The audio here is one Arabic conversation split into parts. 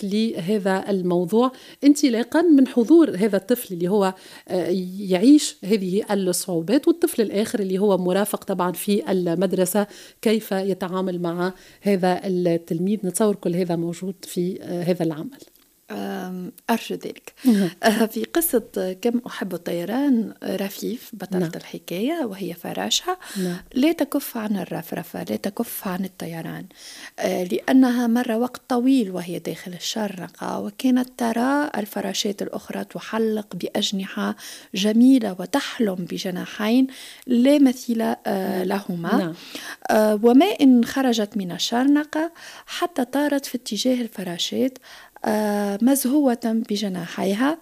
لهذا الموضوع انطلاقا من حضور هذا الطفل اللي هو يعيش هذه الصعوبات، والطفل الآخر اللي هو مرافق طبعا في المدرسة كيف يتعامل مع هذا التلميذ. نتصور كل هذا موجود في هذا العمل. أرجو ذلك. في قصة كم أحب الطيران، رفيف بطلة الحكاية وهي فراشة لا تكف عن الرفرفة، لا تكف عن الطيران، لأنها مر وقت طويل وهي داخل الشرنقة، وكانت ترى الفراشات الأخرى تحلق بأجنحة جميلة وتحلم بجناحين لا مثيل لهما. وما إن خرجت من الشرنقة حتى طارت في اتجاه الفراشات مزهوة بجناحيها،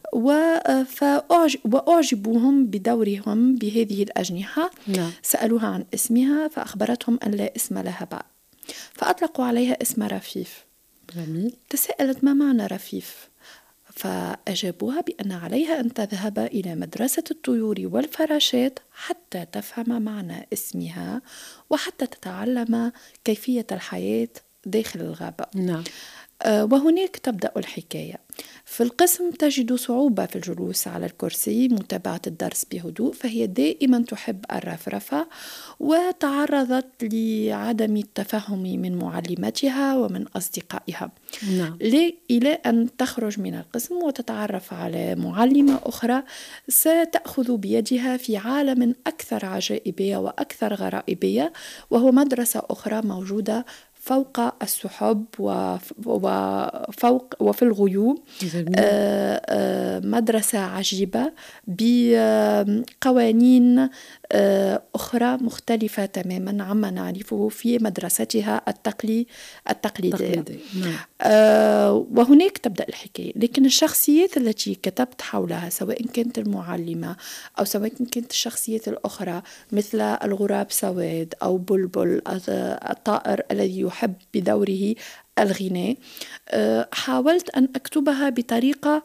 وأعجبوهم بدورهم بهذه الأجنحة. سألوها عن اسمها فأخبرتهم أن لا اسم لها بعد، فأطلقوا عليها اسم رفيف. تساءلت ما معنى رفيف، فأجابوها بأن عليها أن تذهب إلى مدرسة الطيور والفراشات حتى تفهم معنى اسمها وحتى تتعلم كيفية الحياة داخل الغابة. وهناك تبدأ الحكاية. في القسم تجد صعوبة في الجلوس على الكرسي، متابعة الدرس بهدوء، فهي دائما تحب الرفرفة، وتعرضت لعدم التفهم من معلمتها ومن أصدقائها. إلى أن تخرج من القسم وتتعرف على معلمة أخرى ستأخذ بيدها في عالم أكثر عجائبية وأكثر غرائبية، وهو مدرسة أخرى موجودة فوق السحب وفي الغيوم. مدرسة عجيبة بقوانين أخرى مختلفة تماما عما نعرفه في مدرستها التقليدية. وهناك تبدأ الحكاية. لكن الشخصيات التي كتبت حولها، سواء كانت المعلمة أو سواء كانت الشخصيات الأخرى مثل الغراب سواد أو بلبل الطائر الذي يحب بدوره الغناء، حاولت أن أكتبها بطريقة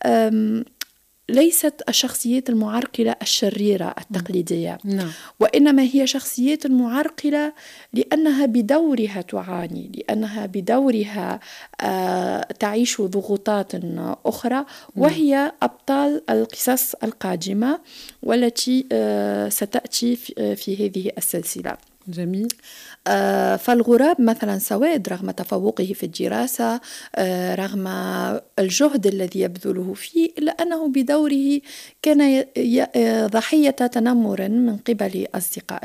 ليست الشخصيات المعرقلة الشريرة التقليدية، وإنما هي شخصيات المعرقلة لأنها بدورها تعاني، لأنها بدورها تعيش ضغوطات أخرى، وهي أبطال القصص القادمة والتي ستأتي في هذه السلسلة. جميل. فالغراب مثلا سواد رغم تفوقه في الدراسة، رغم الجهد الذي يبذله فيه، إلا أنه بدوره كان ضحية تنمر من قبل أصدقائه،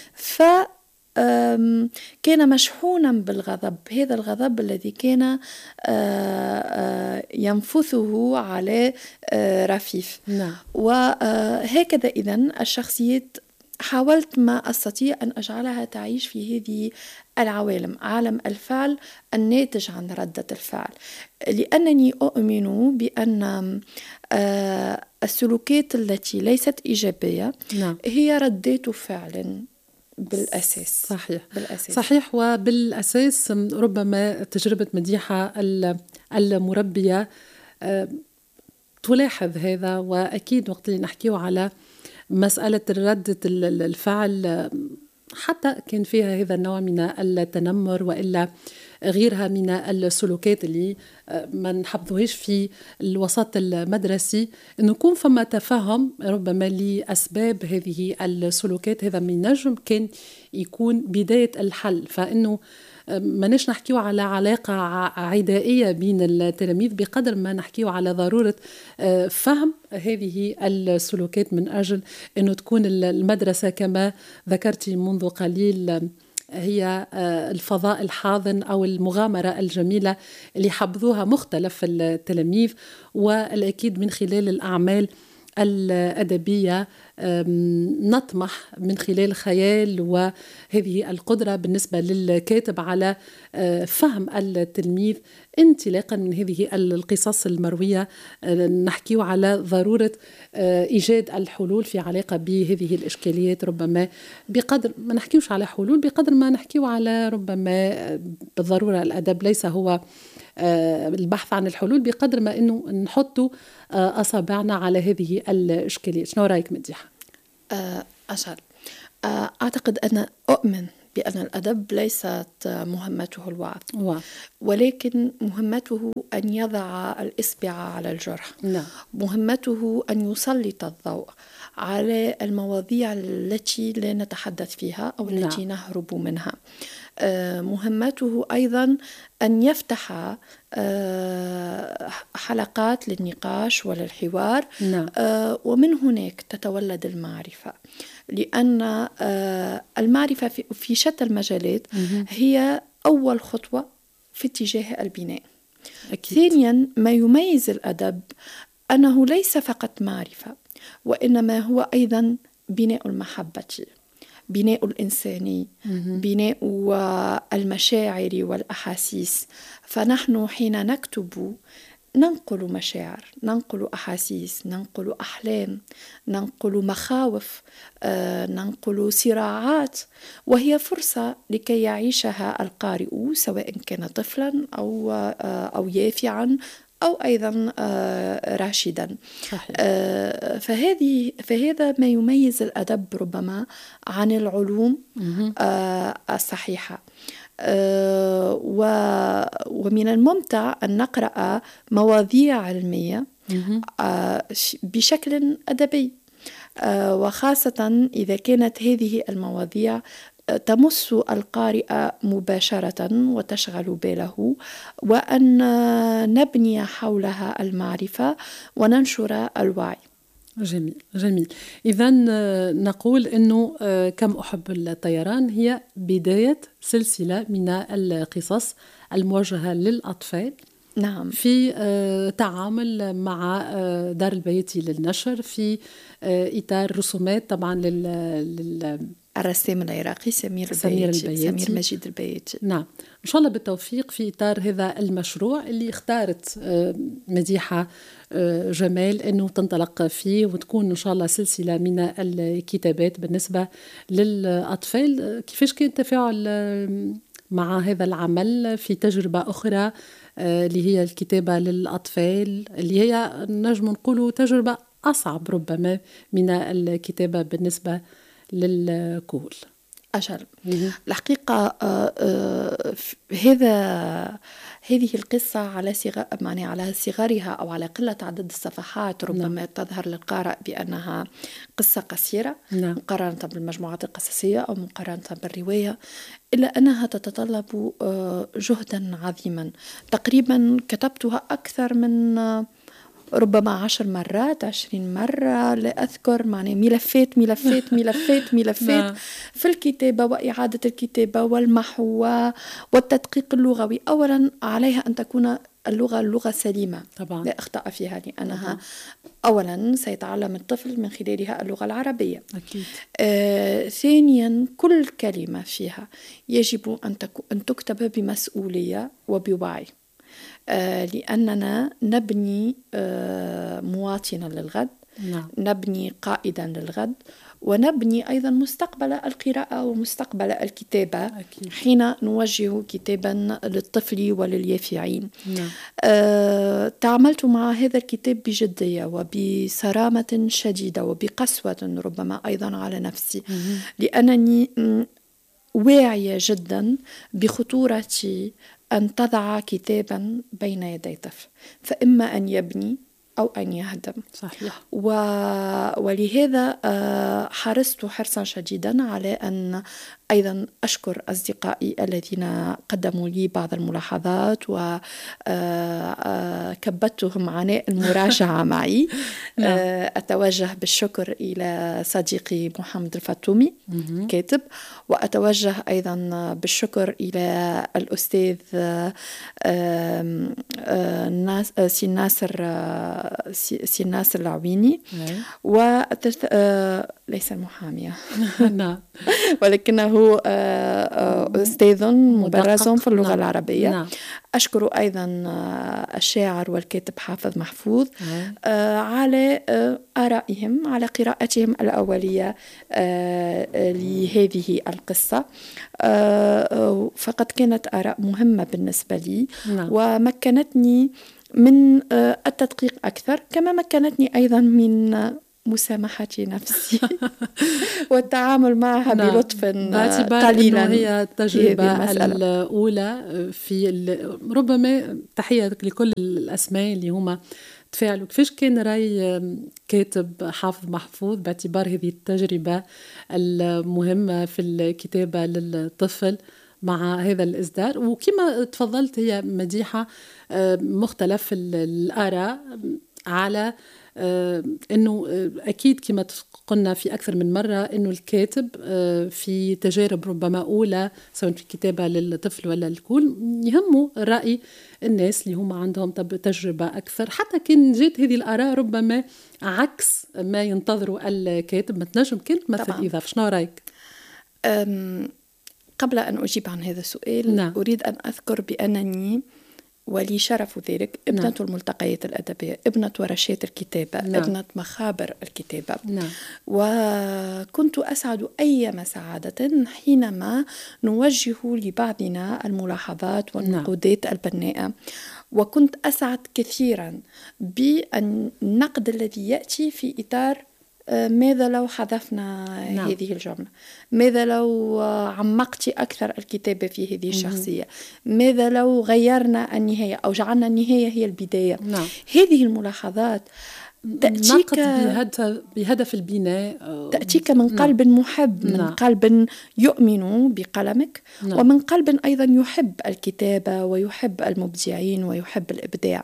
كان مشحونا بالغضب، هذا الغضب الذي كان ينفثه على رفيف. وهكذا إذن الشخصيات حاولت ما أستطيع أن أجعلها تعيش في هذه العوالم، عالم الفعل الناتج عن ردة الفعل، لأنني أؤمن بأن السلوكات التي ليست إيجابية هي ردات فعل بالأساس. صحيح. وبالأساس ربما تجربة مديحة المربية تلاحظ هذا، وأكيد وقت اللي نحكيه على مسألة ردة الفعل حتى كان فيها هذا النوع من التنمر وإلا غيرها من السلوكات اللي ما نحفظوهاش في الوسط المدرسي، أنه يكون فما تفهم ربما لأسباب هذه السلوكات. هذا من نجم كان يكون بداية الحل، فإنه ما نش نحكيه على علاقة عدائية بين التلاميذ بقدر ما نحكيه على ضرورة فهم هذه السلوكات من أجل أنه تكون المدرسة كما ذكرتي منذ قليل هي الفضاء الحاضن أو المغامرة الجميلة اللي حبذوها مختلف التلاميذ. والأكيد من خلال الأعمال الأدبية نطمح من خلال خيال وهذه القدرة بالنسبة للكاتب على فهم التلميذ انطلاقا من هذه القصص المروية. نحكيه على ضرورة إيجاد الحلول في علاقة بهذه الإشكاليات، ربما بقدر ما نحكيوش على حلول بقدر ما نحكيه على ربما بالضرورة الأدب ليس هو البحث عن الحلول بقدر ما أنه نحطوا أصابعنا على هذه الإشكالية. شنو رأيك مديحة؟ أعتقد أنا أؤمن بأن الأدب ليست مهمته الوعظ، ولكن مهمته أن يضع الإصبع على الجرح. مهمته أن يسلط الضوء على المواضيع التي لا نتحدث فيها أو التي نهرب منها. مهمته أيضا أن يفتح حلقات للنقاش وللحوار، ومن هناك تتولد المعرفة، لأن المعرفة في شتى المجالات هي أول خطوة في اتجاه البناء. ثانيا، ما يميز الأدب أنه ليس فقط معرفة، وإنما هو أيضا بناء المحبة، بناء الإنساني، بناء المشاعر والأحاسيس. فنحن حين نكتب ننقل مشاعر، ننقل أحاسيس، ننقل أحلام، ننقل مخاوف، ننقل صراعات، وهي فرصة لكي يعيشها القارئ، سواء كان طفلا أو يافعا أو أيضا راشدا. فهذا ما يميز الأدب ربما عن العلوم الصحيحة. ومن الممتع أن نقرأ مواضيع علمية بشكل أدبي، وخاصة إذا كانت هذه المواضيع تمس القارئ مباشرة وتشغل باله، وأن نبني حولها المعرفة وننشر الوعي. جميل جميل. إذن نقول أنه كم أحب الطيران هي بداية سلسلة من القصص الموجهة للأطفال. نعم. في تعامل مع دار البياتي للنشر في إطار رسومات طبعا الرسام العراقي سمير مجيد البياتي. نعم، إن شاء الله بالتوفيق في إطار هذا المشروع اللي اختارت مديحة جمال أنه تنطلق فيه، وتكون إن شاء الله سلسلة من الكتابات بالنسبة للأطفال. كيفاش كان التفاعل مع هذا العمل في تجربة أخرى اللي هي الكتابة للأطفال، اللي هي نجم نقول تجربة أصعب ربما من الكتابة بالنسبة للكهول؟ أجل، الحقيقة هذه القصة على صغرها أو على قلة عدد الصفحات ربما تظهر للقارئ بأنها قصة قصيرة مقارنة بالمجموعات القصصية أو مقارنة بالرواية، إلا أنها تتطلب جهدا عظيما. تقريبا كتبتها أكثر من ربما 10 مرات 20 مرة، لا أذكر، معني ملفات ملفات ملفات ملفات في الكتابة وإعادة الكتابة والمحو والتدقيق اللغوي. أولا عليها أن تكون اللغة سليمة طبعا، لا أخطأ فيها، لأنها أولا سيتعلم الطفل من خلالها اللغة العربية أكيد. ثانيا كل كلمة فيها يجب أن تكتب بمسؤولية وبوعي، لأننا نبني مواطنا للغد، نبني قائدا للغد، ونبني أيضا مستقبل القراءة ومستقبل الكتابة أكيد. حين نوجه كتابا للطفل ولليافعين. تعاملت مع هذا الكتاب بجدية وبصرامة شديدة وبقسوة ربما أيضا على نفسي، لأنني واعية جدا بخطورة أن تضع كتابا بين يدي طفل، فإما أن يبني أو أن يهدم. صحيح. ولهذا حرصت حرصا شديدا على أن أيضا أشكر أصدقائي الذين قدموا لي بعض الملاحظات وكبتهم عناء المراجعة معي. أتوجه بالشكر إلى صديقي محمد الفاطومي كاتب، وأتوجه أيضا بالشكر إلى الأستاذ سي ناصر العويني، ليس المحامية ولكنه أستاذ مدرس في اللغة العربية. أشكر أيضا الشاعر والكاتب حافظ محفوظ على آرائهم، على قراءتهم الأولية لهذه القصة، فقد كانت آراء مهمة بالنسبة لي ومكنتني من التدقيق أكثر، كما مكنتني أيضا من مسامحة نفسي والتعامل معها بلطف قليلا. هي التجربة الأولى في ربما تحية لكل الأسماء اللي هما تفاعلوا. كيفاش كان رأي كاتب حافظ محفوظ باعتبار هذه التجربة المهمة في الكتابة للطفل مع هذا الإصدار؟ وكما تفضلت هي مديحة مختلف الآراء على أنه أكيد كما قلنا في أكثر من مرة أنه الكاتب في تجارب ربما أولى سواء في كتابة للطفل ولا الكل يهمه رأي الناس اللي هم عندهم تجربة أكثر، حتى كان جات هذه الآراء ربما عكس ما ينتظروا الكاتب. ما تنجم كنت مثل إضافة، شنو رأيك؟ قبل أن أجيب عن هذا السؤال أريد أن أذكر بأنني ولي شرف ذلك ابنة الملتقيات الأدبية، ابنة ورشات الكتابة، ابنة مخابر الكتابة. وكنت أسعد أيما سعادة حينما نوجه لبعضنا الملاحظات والنقودات البناءة، وكنت أسعد كثيرا بالنقد الذي يأتي في إطار ماذا لو حذفنا هذه الجملة، ماذا لو عمقت أكثر الكتابة في هذه الشخصية، ماذا لو غيرنا النهاية أو جعلنا النهاية هي البداية. هذه الملاحظات تأتيك بهدف البناء، تأتيك من قلب محب، من قلب يؤمن بقلمك، ومن قلب أيضا يحب الكتابة ويحب المبدعين ويحب الإبداع.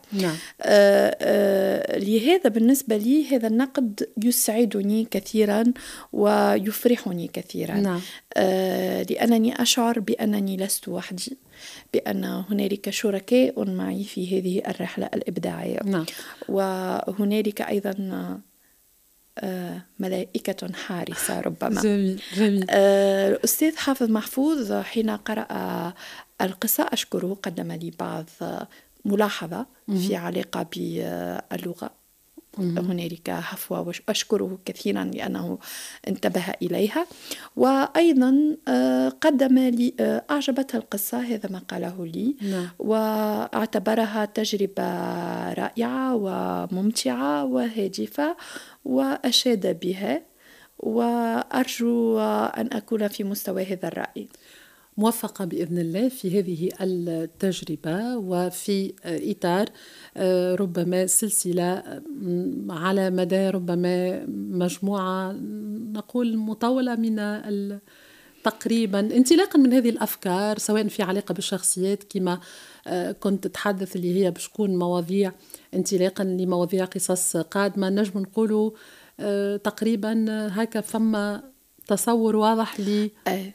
لهذا بالنسبة لي هذا النقد يسعدني كثيرا ويفرحني كثيرا. لأنني أشعر بأنني لست وحدي، بأن هنالك شركاء معي في هذه الرحلة الإبداعية. وهنالك أيضا ملائكة حارسة ربما. جميل. الأستاذ حافظ محفوظ حين قرأ القصة أشكره قدم لي بعض ملاحظة في علاقة باللغة. هنالك هفوة وأشكره كثيرا لأنه انتبه إليها، وأيضا قدم لي أعجبتها القصة، هذا ما قاله لي، واعتبرها تجربة رائعة وممتعة وهادفة وأشاد بها، وأرجو أن أكون في مستوى هذا الرأي. موفقة بإذن الله في هذه التجربة وفي إطار ربما سلسلة على مدى ربما مجموعة نقول مطولة من تقريبا انطلاقا من هذه الأفكار، سواء في علاقة بالشخصيات كما كنت تتحدث اللي هي بشكون مواضيع انطلاقا لمواضيع قصص قادمة. نجم نقولوا تقريبا هكا فما تصور واضح لي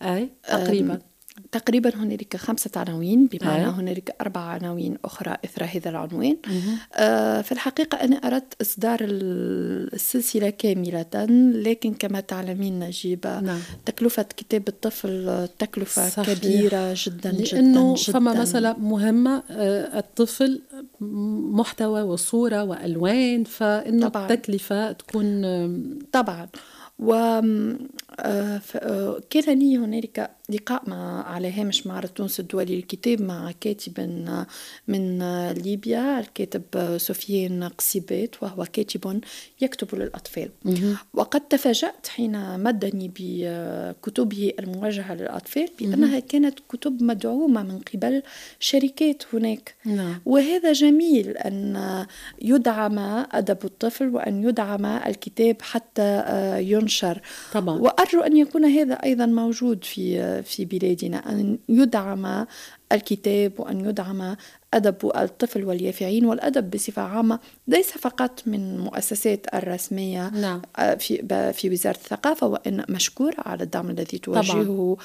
تقريبا هنالك 5 عناوين، بمعنى هنالك 4 عناوين أخرى إثر هذا العنوان. في الحقيقة أنا أردت إصدار السلسلة كاملة، لكن كما تعلمين نجيبة تكلفة كتاب الطفل تكلفة صحيح. كبيرة جدا لأنه فما مسألة مهمة، الطفل محتوى وصورة وألوان، فإنه التكلفة تكون طبعا. وكان لي هنالك لقاء على هامش معرض تونس الدولي للكتاب مع كاتب من ليبيا، الكاتب سفيان قصيبات، وهو كاتب يكتب للأطفال. وقد تفاجأت حين مدني بكتبه الموجهة للأطفال بأنها كانت كتب مدعومة من قبل شركات هناك. وهذا جميل أن يدعم أدب الطفل وأن يدعم الكتاب حتى ينشر طبعا. وأرجو أن يكون هذا أيضا موجود في بلادنا، أن يدعم الكتاب وأن يدعم أدب الطفل واليافعين والأدب بصفة عامة، ليس فقط من مؤسسات الرسمية في وزارة الثقافة، وإن مشكور على الدعم الذي توجهه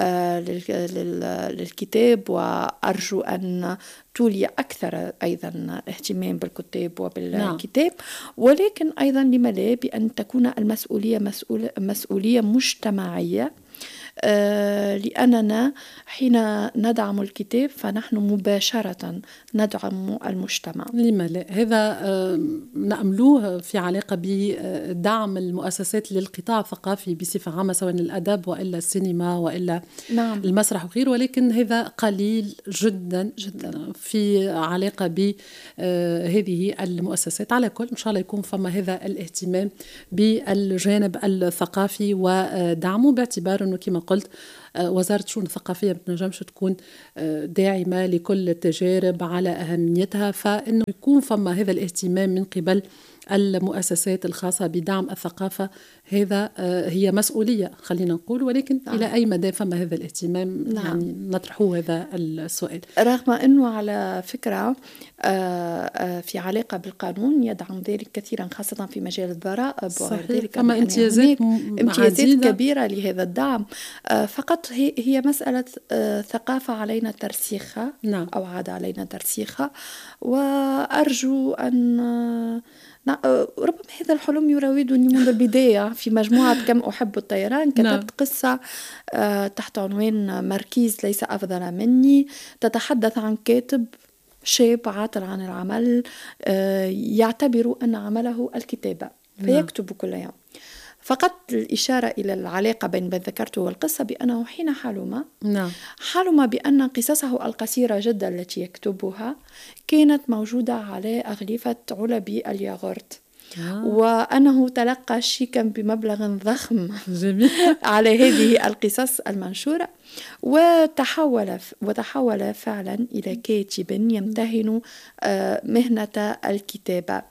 للكتاب. وأرجو أن تولي أكثر أيضا اهتمام بالكتاب وبالكتاب، ولكن أيضا لما لا بأن تكون المسؤولية مسؤولية مجتمعية لأننا حين ندعم الكتاب فنحن مباشرة ندعم المجتمع. لما لا؟ هذا نأملوه في علاقة بدعم المؤسسات للقطاع الثقافي بصفة عامة، سواء الأدب وإلا السينما وإلا نعم. المسرح وغيره، ولكن هذا قليل جدا جدا في علاقة بهذه المؤسسات. على كل إن شاء الله يكون فما هذا الاهتمام بالجانب الثقافي ودعمه، باعتبار أنه كما قلت وزارة الشؤون الثقافية بتنجمش تكون داعمة لكل التجارب على أهميتها، فإنه يكون فما هذا الاهتمام من قبل المؤسسات الخاصة بدعم الثقافة. هذا هي مسؤولية خلينا نقول، ولكن نعم. إلى أي مدى فما هذا الاهتمام؟ نعم. يعني نطرحه هذا السؤال، رغم أنه على فكرة في علاقة بالقانون يدعم ذلك كثيرا، خاصة في مجال الضرائب وغير ذلك. فما امتيازات كبيرة لهذا الدعم، فقط هي مسألة ثقافة علينا ترسيخها. نعم. أو عاد علينا ترسيخها، وأرجو أن ربما هذا الحلم يراودني منذ البداية. في مجموعة كم أحب الطيران كتبت نعم. قصة تحت عنوان مركيز ليس أفضل مني، تتحدث عن كاتب شاب عاطل عن العمل يعتبر أن عمله الكتابة فيكتب كل يوم. فقط الإشارة إلى العلاقة بين ما ذكرته والقصة بأنه حين حلم بأن قصصه القصيرة جدا التي يكتبها كانت موجودة على أغلفة علب الياغورت، وأنه تلقى شيكا بمبلغ ضخم على هذه القصص المنشورة، وتحول فعلا إلى كاتب يمتهن مهنة الكتابة.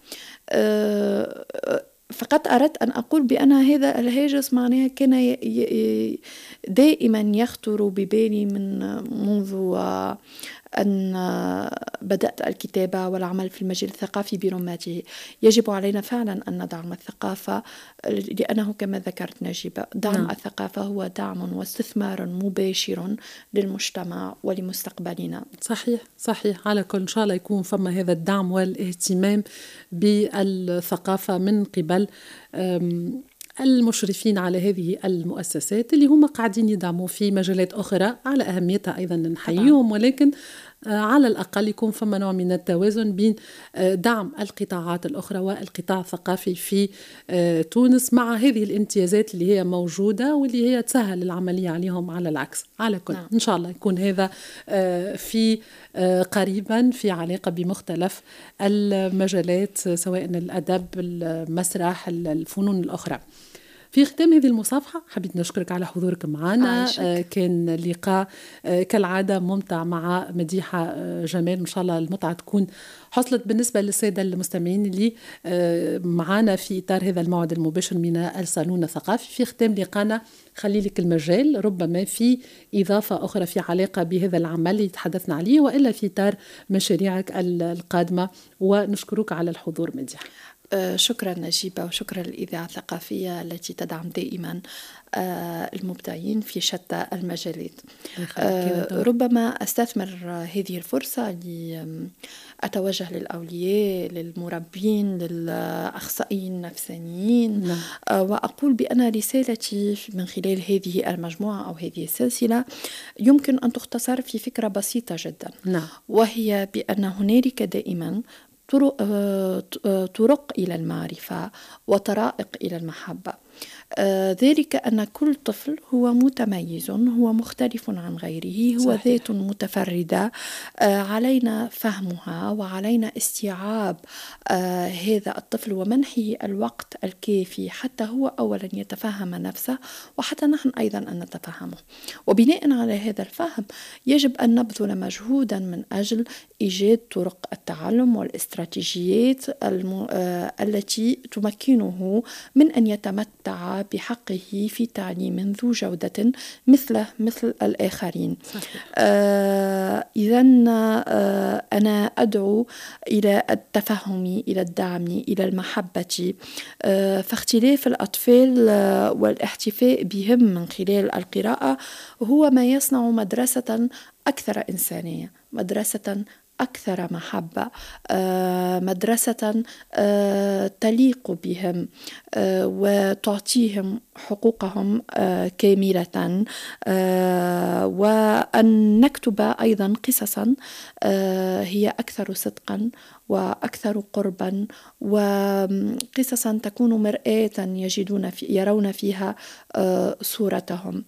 فقط أردت أن أقول بأن هذا الهاجس معناها كان دائما يخطر ببالي منذ أن بدأت الكتابة والعمل في المجال الثقافي برمته. يجب علينا فعلا أن ندعم الثقافة، لأنه كما ذكرت نجيبة دعم الثقافة هو دعم واستثمار مباشر للمجتمع ولمستقبلنا. صحيح. على كل إن شاء الله يكون فما هذا الدعم والاهتمام بالثقافة من قبل المشرفين على هذه المؤسسات اللي هم قاعدين يدعموا في مجالات أخرى على أهميتها أيضا نحييهم، ولكن على الأقل يكون فما نوع من التوازن بين دعم القطاعات الأخرى والقطاع الثقافي في تونس مع هذه الامتيازات اللي هي موجودة واللي هي تسهل العملية عليهم على العكس. على كل إن شاء الله يكون هذا في قريبا في علاقة بمختلف المجالات سواء الأدب، المسرح، الفنون الأخرى. في ختام هذه المصافحة حبيت نشكرك على حضورك معنا. كان لقاء كالعادة ممتع مع مديحة جمال، إن شاء الله المتعة تكون حصلت بالنسبة للسادة المستمعين اللي معنا في إطار هذا الموعد المباشر من الصالون الثقافي. في ختام لقاءنا خلي لك المجال ربما في إضافة أخرى في علاقة بهذا العمل اللي تحدثنا عليه وإلا في إطار مشاريعك القادمة، ونشكرك على الحضور مديحة. شكرا نجيبة، وشكرا للإذاعة الثقافية التي تدعم دائما المبدعين في شتى المجالات. ربما أستثمر هذه الفرصة لأتوجه للأولياء، للمربين، للأخصائيين النفسانيين، وأقول بأن رسالتي من خلال هذه المجموعة أو هذه السلسلة يمكن أن تختصر في فكرة بسيطة جدا، وهي بأن هنالك دائما طرق إلى المعرفة وطرائق إلى المحبة. ذلك أن كل طفل هو متميز، هو مختلف عن غيره، هو ذات متفردة، علينا فهمها وعلينا استيعاب هذا الطفل ومنحه الوقت الكافي حتى هو أولا يتفهم نفسه وحتى نحن أيضا أن نتفهمه. وبناء على هذا الفهم يجب أن نبذل مجهودا من أجل إيجاد طرق التعلم والاستراتيجيات التي تمكنه من أن يتمتع بحقه في تعليم ذو جودة مثل الآخرين. إذن أنا أدعو إلى التفهم، إلى الدعم، إلى المحبة، فاختلاف الأطفال والاحتفاء بهم من خلال القراءة هو ما يصنع مدرسة أكثر إنسانية، مدرسة أكثر محبة، مدرسة تليق بهم وتعطيهم حقوقهم كاملة، وأن نكتب أيضا قصصا هي أكثر صدقا وأكثر قربا، وقصصا تكون مرآة يرون فيها صورتهم.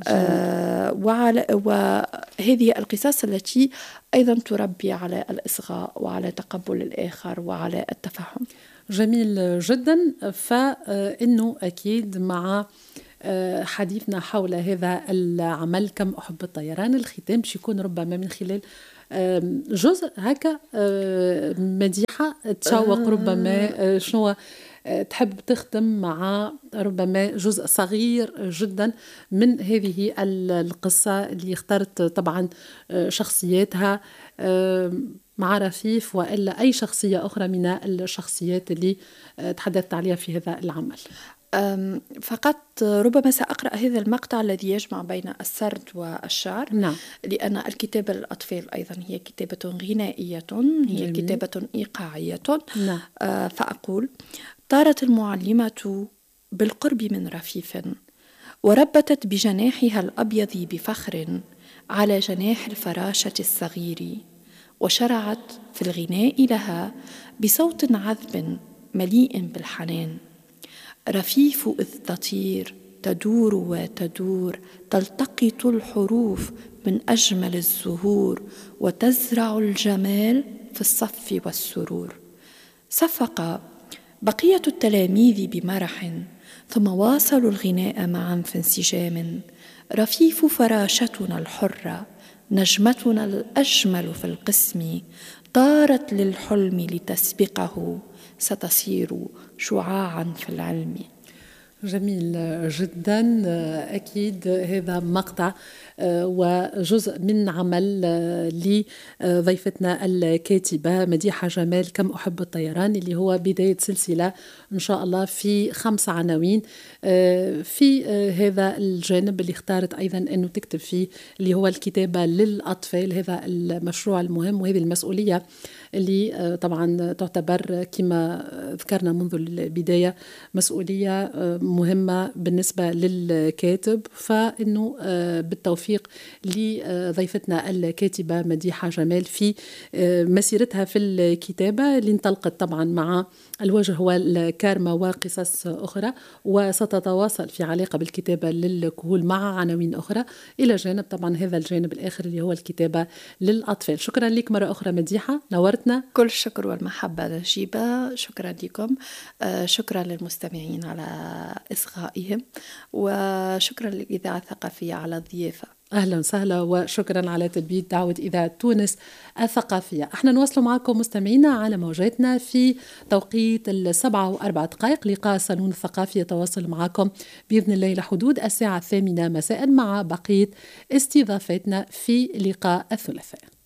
وهذه القصص التي أيضا تربي على الإصغاء وعلى تقبل الآخر وعلى التفهم. جميل جدا. فإنه أكيد مع حديثنا حول هذا العمل كم أحب الطيران، الختام باش يكون ربما من خلال جزء هكا مديحة تشوق ربما شنو تحب تختم مع ربما جزء صغير جدا من هذه القصة اللي اخترت طبعا شخصياتها مع رفيف وإلا أي شخصية أخرى من الشخصيات اللي تحدثت عليها في هذا العمل. فقط ربما سأقرأ هذا المقطع الذي يجمع بين السرد والشعر. نعم. لأن الكتابة للأطفال أيضا هي كتابة غنائية، هي كتابة إيقاعية. نعم. فأقول: طارت المعلمة بالقرب من رفيف، وربتت بجناحها الأبيض بفخر على جناح الفراشة الصغير، وشرعت في الغناء لها بصوت عذب مليء بالحنان. رفيف إذ تطير تدور وتدور، تلتقط الحروف من أجمل الزهور، وتزرع الجمال في الصف والسرور. صفق بقية التلاميذ بمرح، ثم واصلوا الغناء معا في انسجام. رفيف فراشتنا الحرة، نجمتنا الأجمل في القسم، طارت للحلم لتسبقه، ستصير شعاعا في العلم. جميل جدا. أكيد هذا مقطع وجزء من عمل لضيفتنا الكاتبة مديحة جمال كم أحب الطيران، اللي هو بداية سلسلة إن شاء الله في 5 عناوين في هذا الجانب اللي اختارت أيضا أنه تكتب فيه، اللي هو الكتابة للأطفال. هذا المشروع المهم وهذه المسؤولية اللي طبعا تعتبر كما ذكرنا منذ البداية مسؤولية مهمة بالنسبة للكاتب. فإنه بالتوفيق لضيفتنا الكاتبة مديحة جمال في مسيرتها في الكتابة اللي انطلقت طبعا مع الوجه والكارما وقصص أخرى، وستتواصل في علاقة بالكتابة للكهول مع عناوين أخرى، إلى جانب طبعا هذا الجانب الآخر اللي هو الكتابة للأطفال. شكرا لك مرة أخرى مديحة، نورتنا. كل الشكر والمحبة نجيبة، شكرا لكم، شكرا للمستمعين على إصغائهم، وشكرا للإذاعة الثقافية على الضيافة. أهلا وسهلا، وشكرا على تلبية دعوة إذاعة تونس الثقافية. احنا نواصل معكم مستمعينا على موجاتنا في توقيت 7:04 لقاء الصالون الثقافي يتواصل معكم بإذن الله لحدود 8:00 مساء مع بقية استضافاتنا في لقاء الثلاثاء.